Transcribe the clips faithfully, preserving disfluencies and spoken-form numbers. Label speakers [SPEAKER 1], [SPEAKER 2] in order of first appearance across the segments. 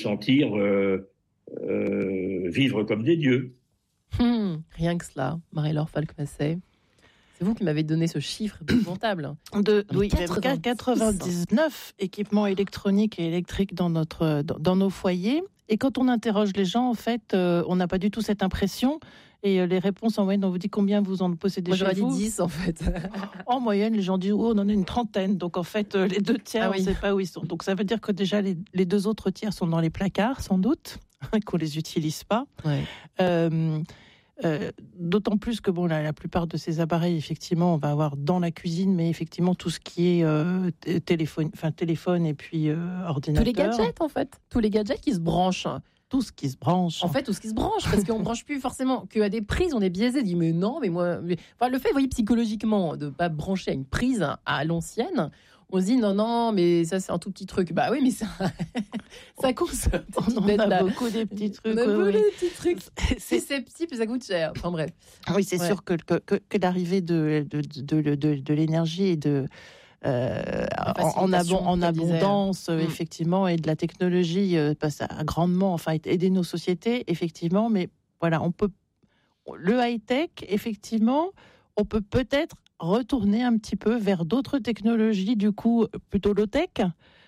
[SPEAKER 1] sentir euh, euh, vivre comme des dieux.
[SPEAKER 2] Mmh, rien que cela, Marie-Laure Falk-Massey. C'est vous qui m'avez donné ce chiffre épouvantable.
[SPEAKER 3] De, oui, quatre-vingt-dix-neuf équipements électroniques et électriques dans, notre, dans, dans nos foyers. Et quand on interroge les gens, en fait, euh, on n'a pas du tout cette impression. Et euh, les réponses en moyenne, on vous dit combien vous en possédez
[SPEAKER 2] Moi,
[SPEAKER 3] chez
[SPEAKER 2] j'aurais
[SPEAKER 3] vous.
[SPEAKER 2] dit dix, en fait.
[SPEAKER 3] En moyenne, les gens disent oh, on en a une trentaine. Donc, en fait, euh, les deux tiers,
[SPEAKER 2] Ah oui.
[SPEAKER 3] on ne sait pas où ils sont. Donc, ça veut dire que déjà, les, les deux autres tiers sont dans les placards, sans doute, qu'on ne les utilise pas.
[SPEAKER 2] Ouais.
[SPEAKER 3] Euh, Euh, d'autant plus que bon, la, la plupart de ces appareils, effectivement, on va avoir dans la cuisine, mais effectivement tout ce qui est euh, téléphone, enfin téléphone et puis euh, ordinateur.
[SPEAKER 2] Tous les gadgets, en fait, tous les gadgets qui se branchent.
[SPEAKER 3] Tout ce qui se branche.
[SPEAKER 2] En fait, tout ce qui se branche, parce qu'on ne branche plus forcément qu'à des prises, on est biaisé. On dit mais non, mais moi, mais... Enfin, le fait, vous voyez, psychologiquement, de ne pas brancher à une prise à l'ancienne. On se dit non, non, mais ça c'est un tout petit truc. Bah oui, mais ça, ça consomme.
[SPEAKER 3] On en a la... beaucoup des petits trucs.
[SPEAKER 2] On a beaucoup
[SPEAKER 3] oui,
[SPEAKER 2] des petits trucs. C'est susceptible, ça coûte cher. Enfin bref.
[SPEAKER 3] Oui, c'est ouais. sûr que, que, que, que l'arrivée de, de, de, de, de, de l'énergie et de euh, en, en, abon, en abondance, euh, effectivement, et de la technologie euh, passe à grandement, enfin, aider nos sociétés, effectivement. Mais voilà, on peut le high tech, effectivement, on peut peut-être retourner un petit peu vers d'autres technologies, du coup, plutôt low-tech.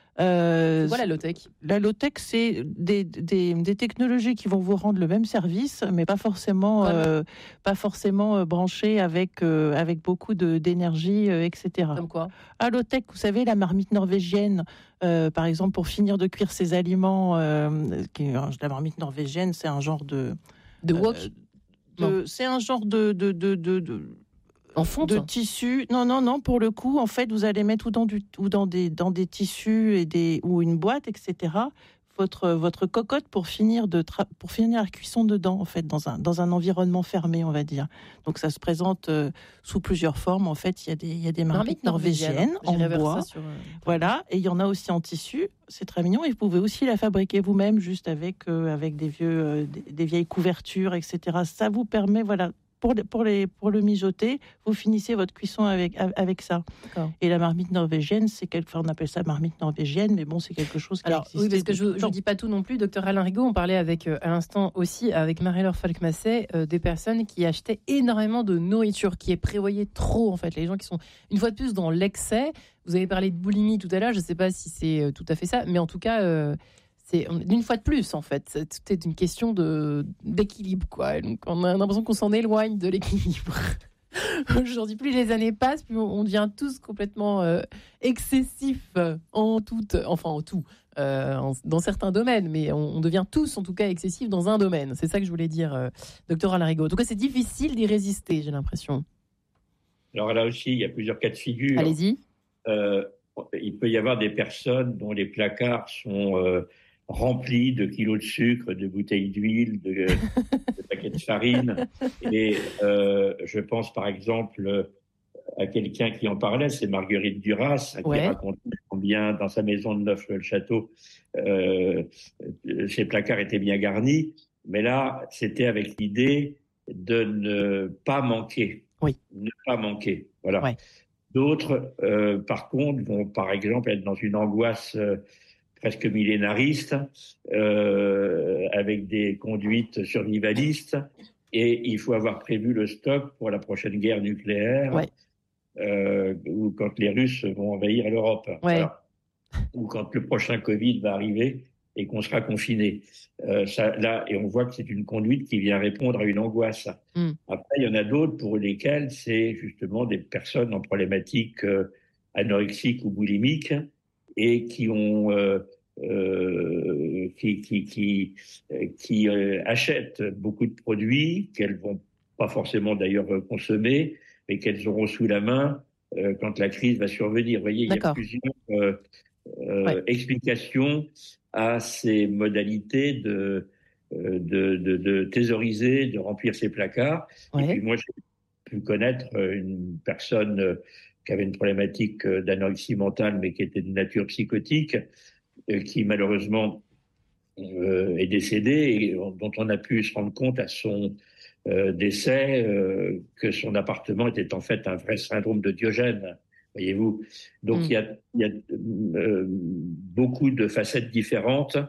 [SPEAKER 2] Euh, voilà, la low-tech.
[SPEAKER 3] La low-tech, c'est des, des, des technologies qui vont vous rendre le même service, mais pas forcément, voilà. euh, pas forcément euh, branchées avec, euh, avec beaucoup de, d'énergie, euh, et cetera.
[SPEAKER 2] Comme quoi ?
[SPEAKER 3] À low-tech, vous savez, la marmite norvégienne, euh, par exemple, pour finir de cuire ses aliments, euh, qui, la marmite norvégienne, c'est un genre de...
[SPEAKER 2] De wok
[SPEAKER 3] euh, de, C'est un genre de... de, de, de, de
[SPEAKER 2] En fonte
[SPEAKER 3] de tissu. Non, non, non. Pour le coup, en fait, vous allez mettre ou dans, du, ou dans, des, dans des tissus et des, ou une boîte, et cetera, votre, votre cocotte pour finir, de tra- pour finir la cuisson dedans, en fait, dans un, dans un environnement fermé, on va dire. Donc, ça se présente euh, sous plusieurs formes. En fait, il y a des, il y a des marmites norvégiennes en bois. Sur, euh... Voilà. Et il y en a aussi en tissu. C'est très mignon. Et vous pouvez aussi la fabriquer vous-même, juste avec, euh, avec des, vieux, euh, des, des vieilles couvertures, et cetera. Ça vous permet, voilà... Pour, les, pour, les, pour le mijoter, vous finissez votre cuisson avec, avec ça. D'accord. Et la marmite norvégienne, c'est quelque, enfin, on appelle ça marmite norvégienne, mais bon, c'est quelque chose qui
[SPEAKER 2] Alors, oui, parce que je ne dis pas tout non plus. Docteur Alain Rigaud, on parlait avec, euh, à l'instant aussi avec Marie-Laure Falk-Massey, euh, des personnes qui achetaient énormément de nourriture, qui est prévoyée trop, en fait. Les gens qui sont, une fois de plus, dans l'excès. Vous avez parlé de boulimie tout à l'heure, je ne sais pas si c'est euh, tout à fait ça, mais en tout cas... Euh, c'est d'une fois de plus, en fait. Tout est une question de, d'équilibre, quoi. Donc, on a l'impression qu'on s'en éloigne de l'équilibre. Aujourd'hui, plus les années passent, plus on devient tous complètement euh, excessifs en tout, enfin en tout, euh, en, dans certains domaines, mais on, on devient tous, en tout cas, excessifs dans un domaine. C'est ça que je voulais dire, euh, docteur Alain Rigaud. En tout cas, c'est difficile d'y résister, j'ai l'impression.
[SPEAKER 1] Alors là aussi, il y a plusieurs cas de figure.
[SPEAKER 2] Allez-y.
[SPEAKER 1] Euh, il peut y avoir des personnes dont les placards sont... Euh, rempli de kilos de sucre, de bouteilles d'huile, de, de paquets de farine. Et euh, je pense par exemple à quelqu'un qui en parlait, c'est Marguerite Duras, qui ouais. racontait combien dans sa maison de Neuf-le-Château, euh, ses placards étaient bien garnis. Mais là, c'était avec l'idée de ne pas manquer.
[SPEAKER 2] Oui.
[SPEAKER 1] Ne pas manquer. Voilà.
[SPEAKER 2] Ouais.
[SPEAKER 1] D'autres, euh, par contre, vont par exemple être dans une angoisse euh, presque millénariste, euh, avec des conduites survivalistes, et il faut avoir prévu le stock pour la prochaine guerre nucléaire,
[SPEAKER 2] ouais.
[SPEAKER 1] euh, ou quand les Russes vont envahir l'Europe,
[SPEAKER 2] ouais.
[SPEAKER 1] voilà. Ou quand le prochain Covid va arriver et qu'on sera confiné. Euh, ça, là, et on voit que c'est une conduite qui vient répondre à une angoisse.
[SPEAKER 2] Mm.
[SPEAKER 1] Après, il y en a d'autres pour lesquels c'est justement des personnes en problématique euh, anorexique ou boulimique, et qui ont euh, euh, qui qui qui, qui euh, achètent beaucoup de produits qu'elles vont pas forcément d'ailleurs consommer, mais qu'elles auront sous la main euh, quand la crise va survenir. Vous voyez,
[SPEAKER 2] D'accord.
[SPEAKER 1] il y a plusieurs euh, euh, ouais. explications à ces modalités de de, de de thésauriser, de remplir ses placards.
[SPEAKER 2] Ouais.
[SPEAKER 1] Et puis moi, j'ai pu connaître une personne qui avait une problématique d'anorexie mentale, mais qui était de nature psychotique, qui malheureusement euh, est décédée, et dont on a pu se rendre compte à son euh, décès euh, que son appartement était en fait un vrai syndrome de Diogène, voyez-vous. Donc mmh. il y a, il y a euh, beaucoup de facettes différentes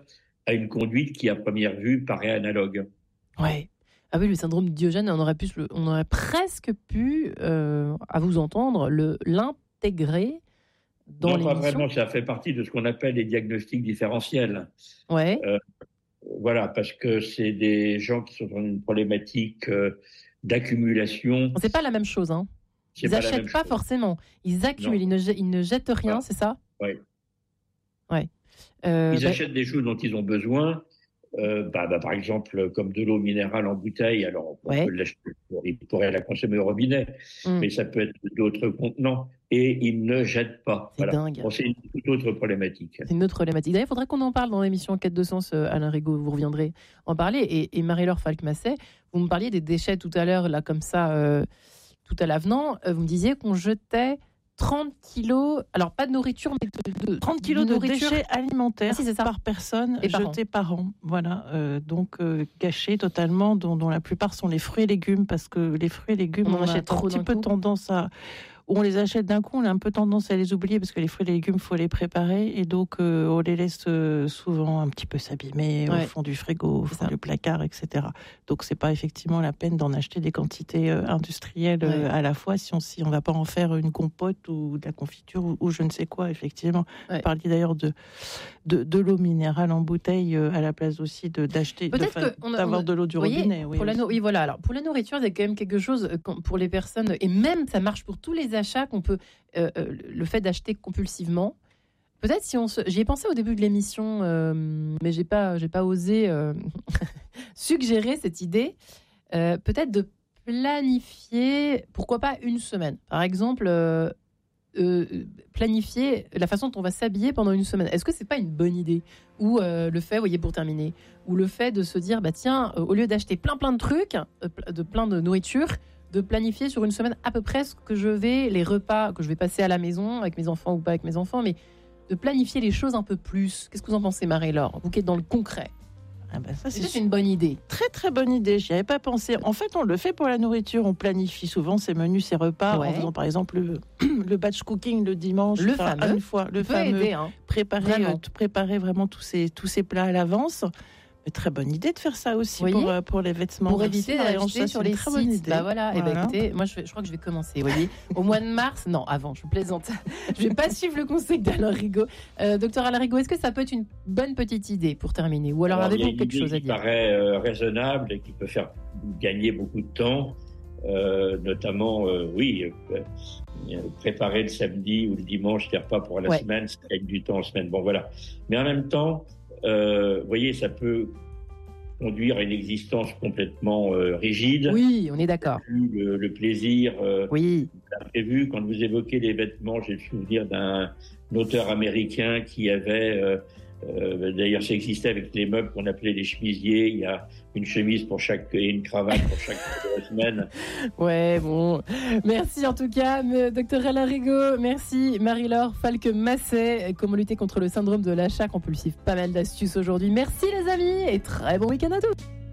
[SPEAKER 1] à une conduite qui, à première vue, paraît analogue.
[SPEAKER 2] Ouais. Ah oui, le syndrome de Diogène, on aurait, pu, on aurait presque pu, euh, à vous entendre, le, l'intégrer dans
[SPEAKER 1] non,
[SPEAKER 2] l'émission.
[SPEAKER 1] pas vraiment, ça fait partie de ce qu'on appelle les diagnostics différentiels.
[SPEAKER 2] Ouais.
[SPEAKER 1] Euh, voilà, parce que c'est des gens qui sont dans une problématique euh, d'accumulation.
[SPEAKER 2] C'est pas la même chose, hein.
[SPEAKER 1] C'est
[SPEAKER 2] Ils n'achètent pas, pas forcément. Ils accumulent, ils ne, ils ne jettent rien, ah. c'est ça ?
[SPEAKER 1] Oui.
[SPEAKER 2] Ouais.
[SPEAKER 1] Euh, ils bah... achètent des choses dont ils ont besoin. Euh, bah, bah, par exemple, comme de l'eau minérale en bouteille, alors on ouais. peut l'acheter, ils pourraient la consommer au robinet, mm. mais ça peut être d'autres contenants, et ils ne jettent pas.
[SPEAKER 2] C'est
[SPEAKER 1] voilà.
[SPEAKER 2] dingue.
[SPEAKER 1] Bon, c'est une toute autre problématique.
[SPEAKER 2] C'est une autre problématique. D'ailleurs, il faudrait qu'on en parle dans l'émission Quête de sens, Alain Rigaud, vous reviendrez en parler. Et, et Marie-Laure Falk-Masset, vous me parliez des déchets tout à l'heure, là, comme ça, euh, tout à l'avenant, euh, vous me disiez qu'on jetait trente kilos, alors pas de nourriture, mais de, de
[SPEAKER 3] trente kilos de, de déchets alimentaires
[SPEAKER 2] ah, si, c'est ça.
[SPEAKER 3] par personne et jetés par an. Voilà, euh, donc euh, gâchés totalement, dont, dont la plupart sont les fruits et légumes, parce que les fruits et légumes, on, on a un petit peu coup. tendance à... Où on les achète d'un coup, on a un peu tendance à les oublier parce que les fruits et légumes, il faut les préparer et donc euh, on les laisse euh, souvent un petit peu s'abîmer ouais. au fond du frigo, au fond du placard, et cetera. Donc c'est pas effectivement la peine d'en acheter des quantités euh, industrielles ouais. euh, à la fois si on si on va pas en faire une compote ou de la confiture ou, ou je ne sais quoi. Effectivement, ouais. vous parliez d'ailleurs de de, de l'eau minérale en bouteille euh, à la place aussi de d'acheter de, de, d'avoir de l'eau du
[SPEAKER 2] voyez,
[SPEAKER 3] robinet.
[SPEAKER 2] Oui, pour la no- oui, voilà. Alors pour la nourriture, il y a quand même quelque chose pour les personnes et même ça marche pour tous les achats qu'on peut, euh, le fait d'acheter compulsivement. Peut-être si on se, j'y ai pensé au début de l'émission, euh, mais j'ai pas, j'ai pas osé euh, suggérer cette idée. Euh, peut-être de planifier, pourquoi pas une semaine. Par exemple, euh, euh, planifier la façon dont on va s'habiller pendant une semaine. Est-ce que c'est pas une bonne idée ? Ou euh, le fait, vous voyez, pour terminer, ou le fait de se dire, bah tiens, euh, au lieu d'acheter plein plein de trucs, euh, de plein de nourriture, de planifier sur une semaine à peu près ce que je vais, les repas que je vais passer à la maison avec mes enfants ou pas avec mes enfants, mais de planifier les choses un peu plus. Qu'est-ce que vous en pensez, Marie-Laure ? Vous qui êtes dans le concret.
[SPEAKER 3] Ah ben ça, c'est,
[SPEAKER 2] c'est une bonne idée.
[SPEAKER 3] Très très bonne idée, j'y avais pas pensé. En fait, on le fait pour la nourriture, on planifie souvent ses menus, ses repas, ouais. en faisant par exemple le, le batch cooking le dimanche,
[SPEAKER 2] le fameux,
[SPEAKER 3] une fois, le fameux, aider, hein. préparer, vraiment. Euh, préparer vraiment tous ces, tous ces plats à l'avance. Mais très bonne idée de faire ça aussi pour, euh, pour les vêtements.
[SPEAKER 2] Pour éviter d'acheter sur les sites. Bah voilà. voilà. Et bah écoutez, moi je, vais, je crois que je vais commencer. Vous voyez, au mois de mars, non, avant, je plaisante. Je vais pas suivre le conseil d'Alain Rigaud. Euh, docteur Alain Rigaud, est-ce que ça peut être une bonne petite idée pour terminer, ou alors, alors avez-vous quelque chose à dire ?
[SPEAKER 1] Qui paraît euh, raisonnable et qui peut faire gagner beaucoup de temps, euh, notamment, euh, oui, euh, préparer le samedi ou le dimanche des repas pour la ouais. semaine, ça gagne du temps en semaine. Bon voilà. Mais en même temps. Euh, vous voyez, ça peut conduire à une existence complètement euh, rigide.
[SPEAKER 2] Oui, on est d'accord.
[SPEAKER 1] Le, le plaisir euh,
[SPEAKER 2] oui.
[SPEAKER 1] prévu. Quand vous évoquez les vêtements, j'ai le souvenir d'un auteur américain qui avait... Euh, euh, d'ailleurs, ça existait avec les meubles qu'on appelait les chemisiers. Il y a une chemise pour chaque et une cravate pour chaque semaine.
[SPEAKER 2] Ouais, bon. Merci en tout cas, docteur Alain Rigaud. Merci Marie-Laure Falk-Masset. Comment lutter contre le syndrome de l'achat compulsif. Pas mal d'astuces aujourd'hui. Merci les amis et très bon week-end à tous.